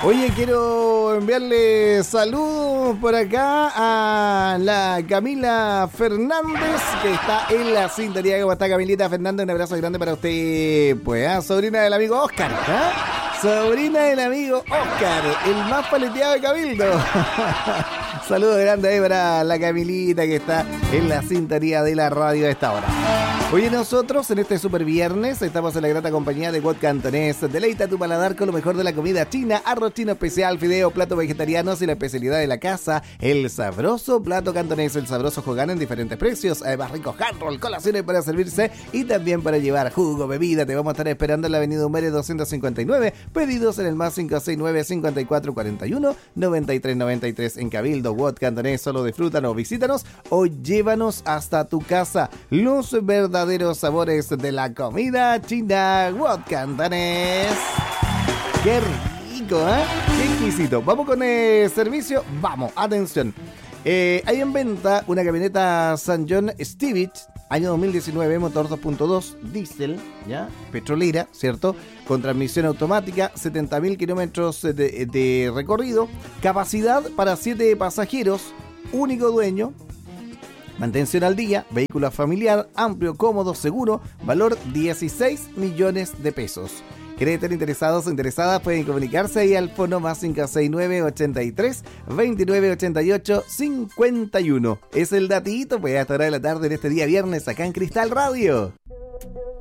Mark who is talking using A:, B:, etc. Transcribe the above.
A: Oye, quiero enviarle saludos por acá a la Camila Fernández, que está en la sintonía. ¿Cómo está, Camilita Fernández? Un abrazo grande para usted, pues, sobrina del amigo Oscar, sobrina del amigo Oscar, el más paleteado de Cabildo. Saludos grandes ahí para la Camilita, que está en la sintonía de la radio a esta hora. Oye, nosotros en este super viernes estamos en la grata compañía de Wok Cantonés. Deleita tu paladar con lo mejor de la comida china, arroz chino especial, fideo, platos vegetarianos y la especialidad de la casa, el sabroso plato cantonés, el sabroso Hogan en diferentes precios, además rico handroll, colaciones para servirse y también para llevar jugo, bebida. Te vamos a estar esperando en la avenida Humere 259, pedidos en el más 569-5441-9393 en Cabildo. Wok Cantonés, solo disfrútanos, visítanos o llévanos hasta tu casa. Los verdaderos sabores de la comida china. Wok Cantonés. ¡Qué rico, qué exquisito! Vamos con el servicio. Vamos, atención. Hay en venta una camioneta San John Stevich, año 2019, motor 2.2, diésel, ¿ya? Petrolera, ¿cierto? Con transmisión automática, 70.000 kilómetros de recorrido, capacidad para 7 pasajeros, único dueño, mantención al día, vehículo familiar, amplio, cómodo, seguro, valor 16 millones de pesos. ¿Quieren estar interesados o interesadas? Pueden comunicarse ahí al fono más 569 83 29 88 51. Es el datito, pues, a esta hora de la tarde en este día viernes acá en Cristal Radio.